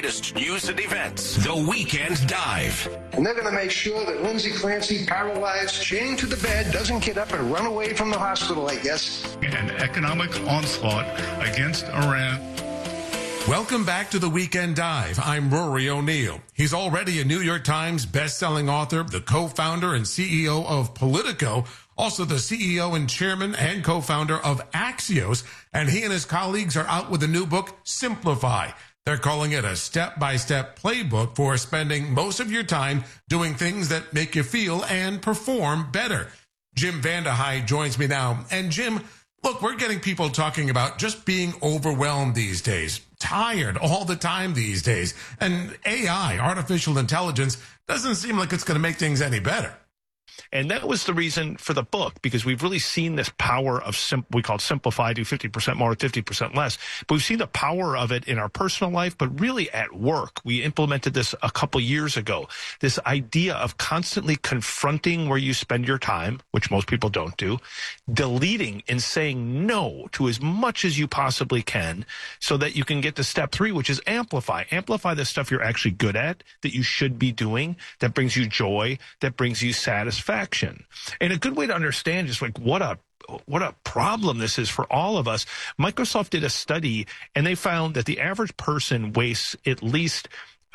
latest news and events. The Weekend Dive. And they're going to make sure that Lindsay Clancy, paralyzed, chained to the bed, doesn't get up and run away from the hospital, I guess. An economic onslaught against Iran. Welcome back to the Weekend Dive. I'm Rory O'Neill. He's already a New York Times best-selling author, the co-founder and CEO of Politico, also the CEO and chairman and co-founder of Axios, and he and his colleagues are out with a new book, Simplify. They're calling it a step-by-step playbook for spending most of your time doing things that make you feel and perform better. Jim Vandehei joins me now. And Jim, look, we're getting people talking about just being overwhelmed these days, tired all the time these days. And AI, artificial intelligence, doesn't seem like it's going to make things any better. And that was the reason for the book, because we've really seen this power of, we call it Simplify, do 50% more, 50% less. But we've seen the power of it in our personal life, but really at work. We implemented this a couple years ago, this idea of constantly confronting where you spend your time, which most people don't do, deleting and saying no to as much as you possibly can so that you can get to step 3, which is amplify. Amplify the stuff you're actually good at, that you should be doing, that brings you joy, that brings you satisfaction. And a good way to understand just like what a problem this is for all of us. Microsoft did a study and they found that the average person wastes at least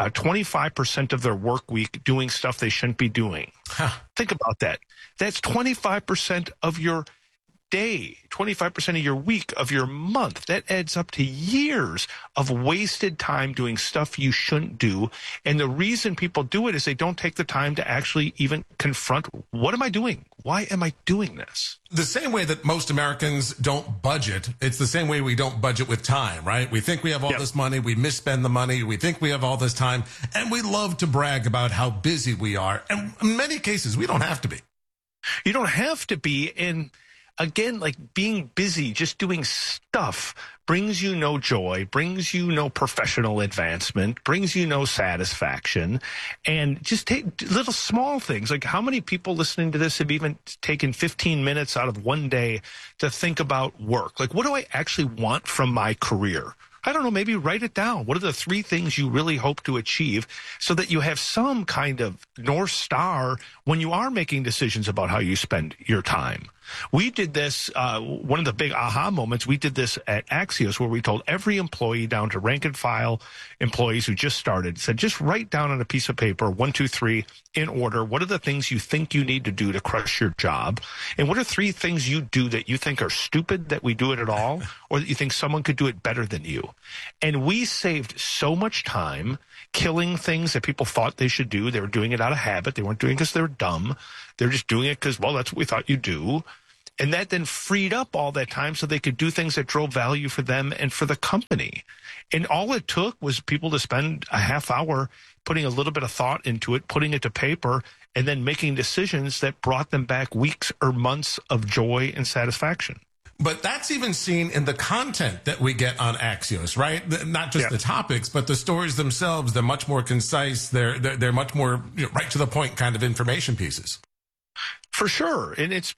25% of their work week doing stuff they shouldn't be doing. Think about that. That's 25% of your day, 25% of your week, of your month. That adds up to years of wasted time doing stuff you shouldn't do. And the reason people do it is they don't take the time to actually even confront, what am I doing? Why am I doing this? The same way that most Americans don't budget, it's the same way we don't budget with time, right? We think we have all this money, we misspend the money, we think we have all this time, and we love to brag about how busy we are. And in many cases, we don't have to be. You don't have to be. And again, like being busy, just doing stuff brings you no joy, brings you no professional advancement, brings you no satisfaction. And just take little small things. Like how many people listening to this have even taken 15 minutes out of one day to think about work? Like, what do I actually want from my career? I don't know, maybe write it down. What are the 3 things you really hope to achieve so that you have some kind of North Star when you are making decisions about how you spend your time? We did this, one of the big aha moments, we did this at Axios where we told every employee down to rank and file employees who just started, said just write down on a piece of paper, 1, 2, 3, in order, what are the things you think you need to do to crush your job? And what are 3 things you do that you think are stupid that we do it at all, or that you think someone could do it better than you? And we saved so much time killing things that people thought they should do. They were doing it out of habit. They weren't doing it because they were dumb. They're just doing it because, well, that's what we thought you do. And that then freed up all that time so they could do things that drove value for them and for the company. And all it took was people to spend a half hour putting a little bit of thought into it, putting it to paper, and then making decisions that brought them back weeks or months of joy and satisfaction. But that's even seen in the content that we get on Axios, right? Not just the topics, but the stories themselves. They're much more concise. They're much more right to the point kind of information pieces. For sure. And it's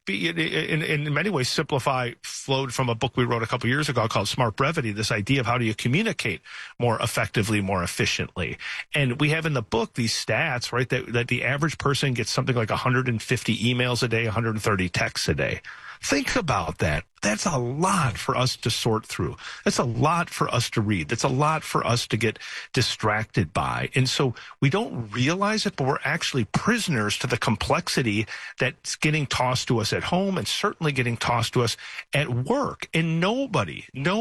in many ways, Simplify flowed from a book we wrote a couple years ago called Smart Brevity, this idea of how do you communicate more effectively, more efficiently. And we have in the book these stats, right, that the average person gets something like 150 emails a day, 130 texts a day. Think about that. That's a lot for us to sort through. That's a lot for us to read. That's a lot for us to get distracted by. And so we don't realize it, but we're actually prisoners to the complexity that's getting tossed to us at home and certainly getting tossed to us at work. And nobody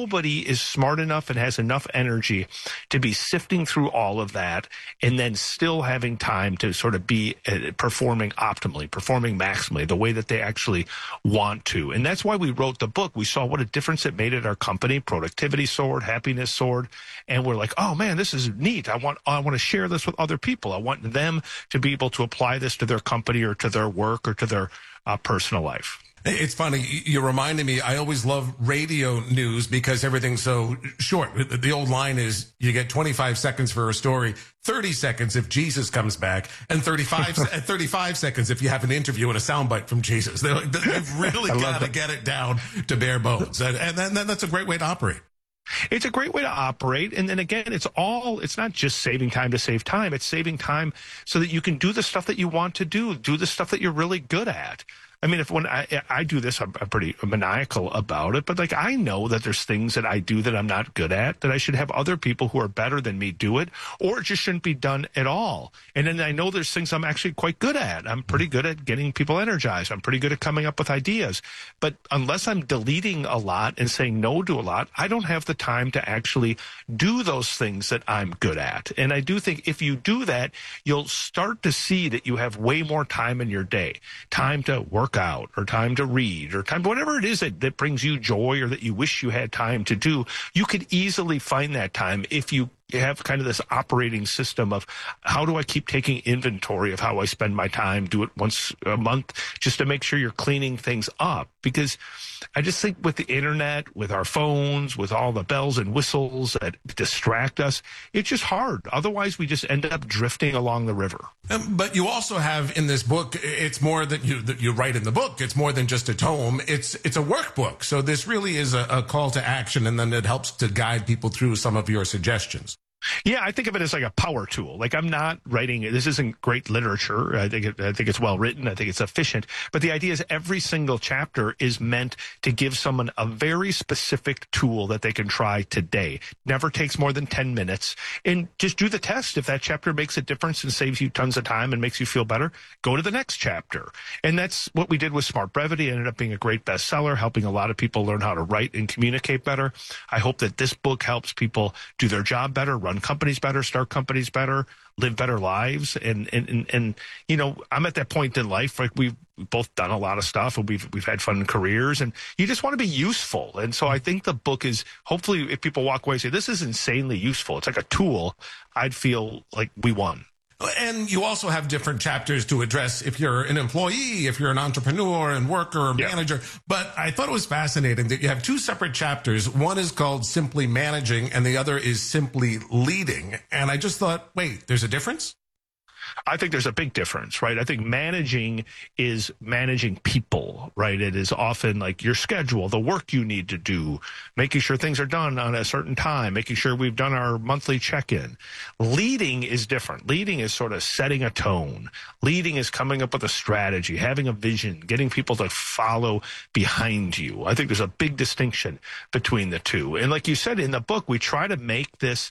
is smart enough and has enough energy to be sifting through all of that and then still having time to sort of be performing optimally, performing maximally, the way that they actually want to. And that's why we wrote the book. We saw what a difference it made at our company. Productivity soared, happiness soared, and we're like, oh man, this is neat. I want to share this with other people. I want them to be able to apply this to their company or to their work or to their personal life. It's funny. You're reminding me, I always love radio news because everything's so short. The old line is you get 25 seconds for a story, 30 seconds if Jesus comes back, and 35 seconds if you have an interview and a soundbite from Jesus. They've really got to get it down to bare bones. And then that's a great way to operate. It's a great way to operate. And then again, it's not just saving time to save time. It's saving time so that you can do the stuff that you want to do the stuff that you're really good at. I mean, when I do this, I'm pretty maniacal about it. But like, I know that there's things that I do that I'm not good at, that I should have other people who are better than me do it, or it just shouldn't be done at all. And then I know there's things I'm actually quite good at. I'm pretty good at getting people energized. I'm pretty good at coming up with ideas. But unless I'm deleting a lot and saying no to a lot, I don't have the time to actually do those things that I'm good at. And I do think if you do that, you'll start to see that you have way more time in your day, time to work out, or time to read, or time, whatever it is that brings you joy or that you wish you had time to do. You could easily find that time if you have kind of this operating system of how do I keep taking inventory of how I spend my time, do it once a month, just to make sure you're cleaning things up. Because I just think with the internet, with our phones, with all the bells and whistles that distract us, it's just hard. Otherwise, we just end up drifting along the river. But you also have in this book, it's more that you write in the book. It's more than just a tome. It's a workbook. So this really is a call to action, and then it helps to guide people through some of your suggestions. Yeah, I think of it as like a power tool. Like, I'm not writing, this isn't great literature. I think it's well written. I think it's efficient. But the idea is every single chapter is meant to give someone a very specific tool that they can try today. Never takes more than 10 minutes. And just do the test. If that chapter makes a difference and saves you tons of time and makes you feel better, go to the next chapter. And that's what we did with Smart Brevity. It ended up being a great bestseller, helping a lot of people learn how to write and communicate better. I hope that this book helps people do their job better, run companies better, start companies better, live better lives. And you know, I'm at that point in life, like we've both done a lot of stuff and we've had fun careers, and you just want to be useful. And so I think the book is, hopefully if people walk away and say, this is insanely useful, it's like a tool, I'd feel like we won. And you also have different chapters to address if you're an employee, if you're an entrepreneur and worker or manager. But I thought it was fascinating that you have two separate chapters. One is called Simply Managing and the other is Simply Leading. And I just thought, wait, there's a difference? I think there's a big difference, right? I think managing is managing people, right? It is often like your schedule, the work you need to do, making sure things are done on a certain time, making sure we've done our monthly check-in. Leading is different. Leading is sort of setting a tone. Leading is coming up with a strategy, having a vision, getting people to follow behind you. I think there's a big distinction between the two. And like you said in the book, we try to make this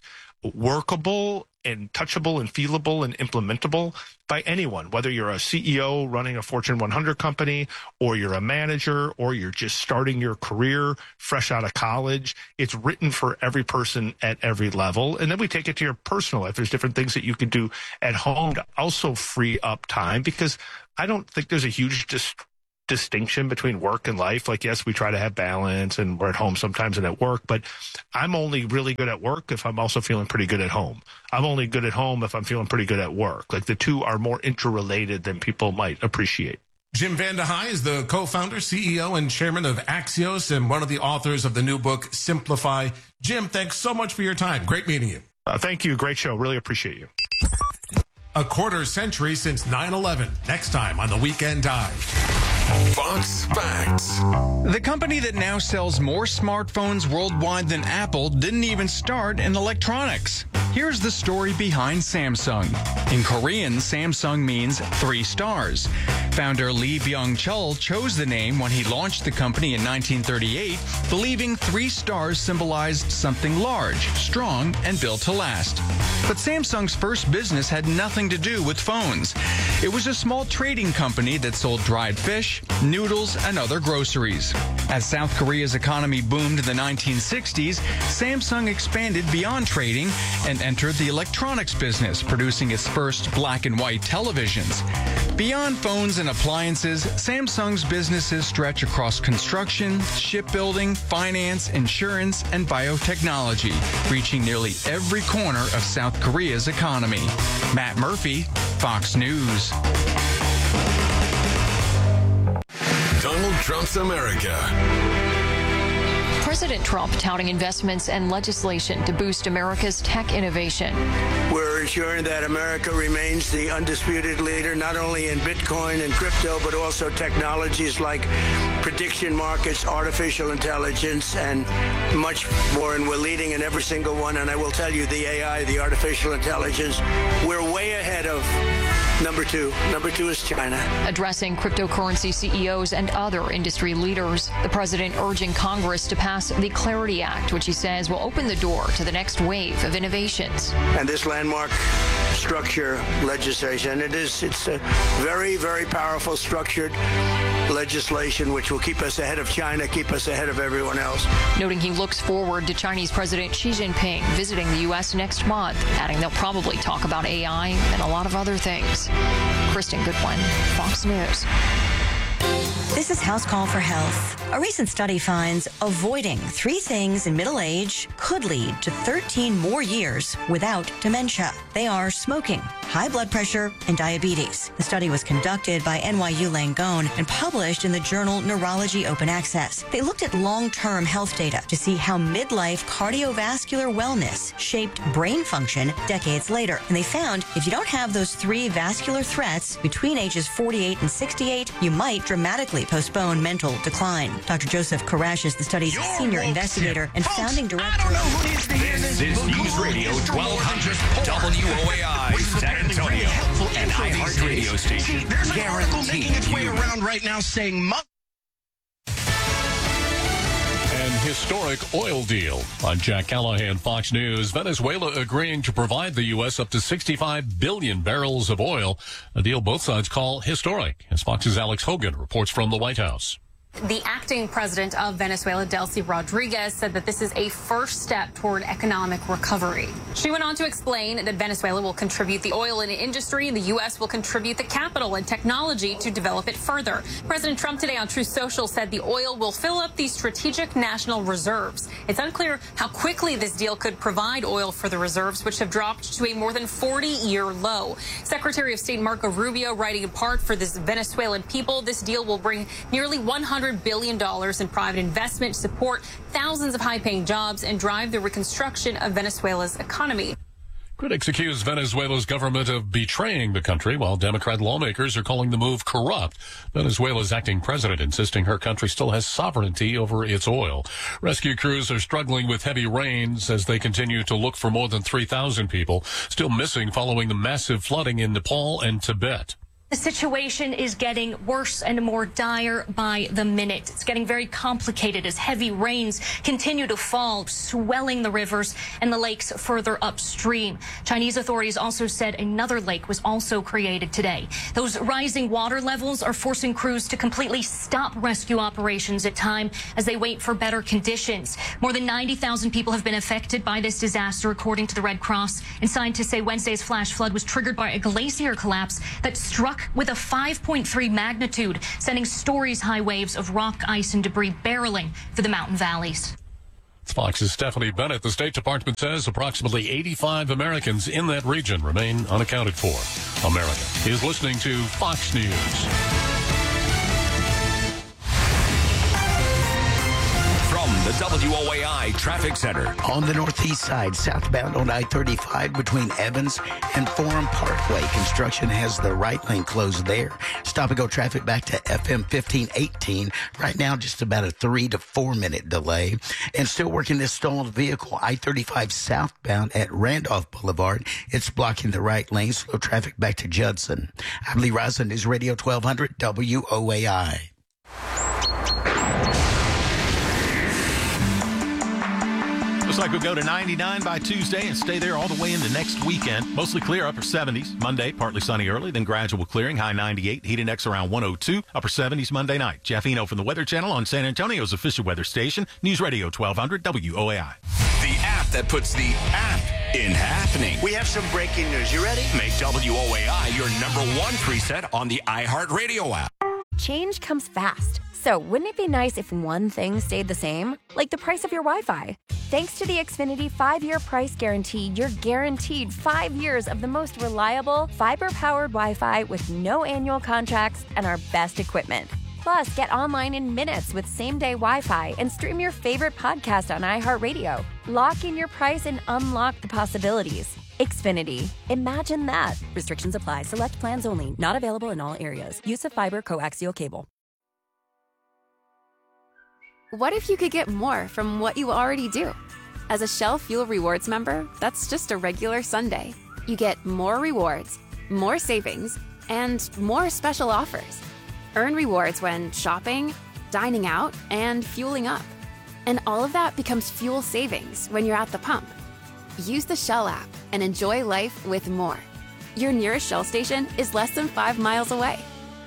workable and touchable and feelable and implementable by anyone, whether you're a CEO running a Fortune 100 company, or you're a manager, or you're just starting your career fresh out of college. It's written for every person at every level. And then we take it to your personal life. There's different things that you can do at home to also free up time, because I don't think there's a huge distinction between work and life. Like, yes, we try to have balance and we're at home sometimes and at work, but I'm only really good at work if I'm also feeling pretty good at home. I'm only good at home if I'm feeling pretty good at work. Like, the two are more interrelated than people might appreciate. Jim VandeHei is the co-founder, CEO, and chairman of Axios and one of the authors of the new book, Simplify. Jim, thanks so much for your time. Great meeting you. Thank you. Great show. Really appreciate you. A quarter century since 9/11. Next time on The Weekend Dive. Fox Facts. The company that now sells more smartphones worldwide than Apple didn't even start in electronics. Here's the story behind Samsung. In Korean, Samsung means 3 stars. Founder Lee Byung-chul chose the name when he launched the company in 1938, believing 3 stars symbolized something large, strong, and built to last. But Samsung's first business had nothing to do with phones. It was a small trading company that sold dried fish, noodles, and other groceries. As South Korea's economy boomed in the 1960s, Samsung expanded beyond trading and entered the electronics business, producing its first black and white televisions. Beyond phones and appliances, Samsung's businesses stretch across construction, shipbuilding, finance, insurance, and biotechnology, reaching nearly every corner of South Korea's economy. Matt Murphy, Fox News. Donald Trump's America. President Trump touting investments and legislation to boost America's tech innovation. We're ensuring that America remains the undisputed leader, not only in Bitcoin and crypto, but also technologies like prediction markets, artificial intelligence, and much more. And we're leading in every single one. And I will tell you, the AI, the artificial intelligence, we're way ahead of number two. Number two is China. Addressing cryptocurrency CEOs and other industry leaders, the president urging Congress to pass the Clarity Act, which he says will open the door to the next wave of innovations. And this landmark structure legislation, it's a very, very powerful structured legislation which will keep us ahead of China, keep us ahead of everyone else. Noting he looks forward to Chinese President Xi Jinping visiting the U.S. next month, adding they'll probably talk about AI and a lot of other things. Kristen Goodwin, Fox News. This is House Call for Health. A recent study finds avoiding 3 things in middle age could lead to 13 more years without dementia. They are smoking, high blood pressure, and diabetes. The study was conducted by NYU Langone and published in the journal Neurology Open Access. They looked at long-term health data to see how midlife cardiovascular wellness shaped brain function decades later. And they found if you don't have those 3 vascular threats between ages 48 and 68, you might dramatically postpone mental decline. Dr. Joseph Karash is the study's senior investigator and founding director. This is News Radio 1200 WOAI San Antonio and iHeart Radio station. There's an article making its way around right now saying An historic oil deal. I'm Jack Callahan, Fox News. Venezuela agreeing to provide the U.S. up to 65 billion barrels of oil, a deal both sides call historic. As Fox's Alex Hogan reports from the White House. The acting president of Venezuela, Delcy Rodriguez, said that this is a first step toward economic recovery. She went on to explain that Venezuela will contribute the oil industry and the U.S. will contribute the capital and technology to develop it further. President Trump today on Truth Social said the oil will fill up the strategic national reserves. It's unclear how quickly this deal could provide oil for the reserves, which have dropped to a more than 40-year low. Secretary of State Marco Rubio writing in part for this Venezuelan people, this deal will bring nearly $100 billion in private investment, support thousands of high-paying jobs, and drive the reconstruction of Venezuela's economy. Critics accuse Venezuela's government of betraying the country, while Democrat lawmakers are calling the move corrupt. Venezuela's acting president insisting her country still has sovereignty over its oil. Rescue crews are struggling with heavy rains as they continue to look for more than 3,000 people still missing following the massive flooding in Nepal and Tibet. The situation is getting worse and more dire by the minute. It's getting very complicated as heavy rains continue to fall, swelling the rivers and the lakes further upstream. Chinese authorities also said another lake was also created today. Those rising water levels are forcing crews to completely stop rescue operations at time as they wait for better conditions. More than 90,000 people have been affected by this disaster, according to the Red Cross. And scientists say Wednesday's flash flood was triggered by a glacier collapse that struck with a 5.3 magnitude, sending stories-high waves of rock, ice, and debris barreling through the mountain valleys. Fox's Stephanie Bennett. The State Department says approximately 85 Americans in that region remain unaccounted for. America is listening to Fox News. From the WOAI Traffic Center. On the northeast side, southbound on I-35 between Evans and Forum Parkway. Construction has the right lane closed there. Stop-and-go traffic back to FM 1518. Right now, just about a 3 to 4 minute delay. And still working this stalled vehicle, I-35 southbound at Randolph Boulevard. It's blocking the right lane. Slow traffic back to Judson. I'm Lee Rosen, News Radio 1200 WOAI. Looks like we'll go to 99 by Tuesday and stay there all the way into next weekend. Mostly clear, upper 70s. Monday, partly sunny early, then gradual clearing, high 98. Heat index around 102. Upper 70s Monday night. Jeff Eno from the Weather Channel on San Antonio's official weather station, News Radio 1200 WOAI. The app that puts the app in happening. We have some breaking news. You ready? Make WOAI your #1 preset on the iHeart Radio app. Change comes fast. So wouldn't it be nice if one thing stayed the same? Like the price of your Wi-Fi. Thanks to the Xfinity 5-year price guarantee, you're guaranteed 5 years of the most reliable, fiber-powered Wi-Fi with no annual contracts and our best equipment. Plus, get online in minutes with same-day Wi-Fi and stream your favorite podcast on iHeartRadio. Lock in your price and unlock the possibilities. Xfinity. Imagine that. Restrictions apply. Select plans only. Not available in all areas. Use of fiber coaxial cable. What if you could get more from what you already do? As a Shell Fuel Rewards member, that's just a regular Sunday. You get more rewards, more savings, and more special offers. Earn rewards when shopping, dining out, and fueling up. And all of that becomes fuel savings when you're at the pump. Use the Shell app and enjoy life with more. Your nearest Shell station is less than 5 miles away.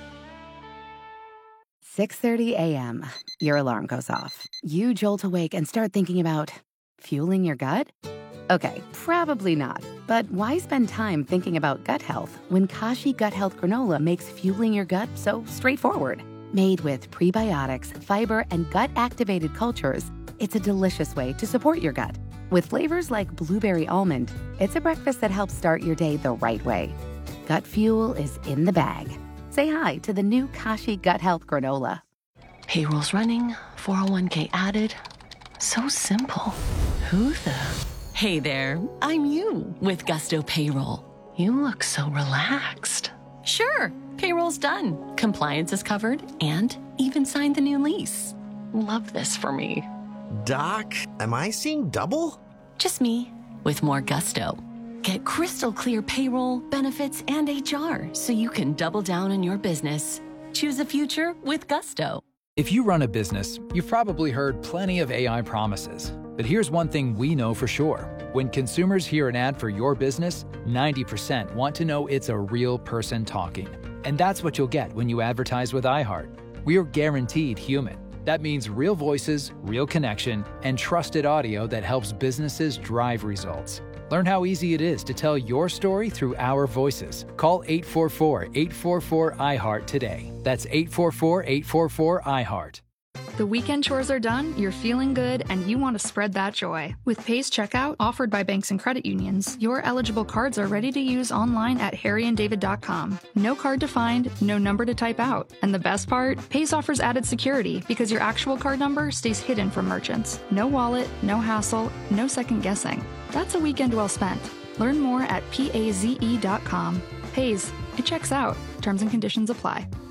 6:30 a.m. Your alarm goes off. You jolt awake and start thinking about fueling your gut? Okay, probably not. But why spend time thinking about gut health when Kashi Gut Health Granola makes fueling your gut so straightforward? Made with prebiotics, fiber, and gut-activated cultures, it's a delicious way to support your gut. With flavors like blueberry almond, it's a breakfast that helps start your day the right way. Gut fuel is in the bag. Say hi to the new Kashi Gut Health Granola. Payroll's running, 401k added. So simple. Who the... Hey there, I'm you with Gusto Payroll. You look so relaxed. Sure, payroll's done. Compliance is covered and even signed the new lease. Love this for me. Doc, am I seeing double? Just me with more gusto. Get crystal clear payroll, benefits, and HR so you can double down on your business. Choose a future with Gusto. If you run a business, you've probably heard plenty of AI promises. But here's one thing we know for sure. When consumers hear an ad for your business, 90% want to know it's a real person talking. And that's what you'll get when you advertise with iHeart. We're guaranteed human. That means real voices, real connection, and trusted audio that helps businesses drive results. Learn how easy it is to tell your story through our voices. Call 844-844-iHeart today. That's 844-844-iHeart. The weekend chores are done, you're feeling good, and you want to spread that joy. With Pays Checkout, offered by banks and credit unions, your eligible cards are ready to use online at harryanddavid.com. No card to find, no number to type out. And the best part? Pays offers added security because your actual card number stays hidden from merchants. No wallet, no hassle, no second guessing. That's a weekend well spent. Learn more at paze.com. Pays. It checks out. Terms and conditions apply.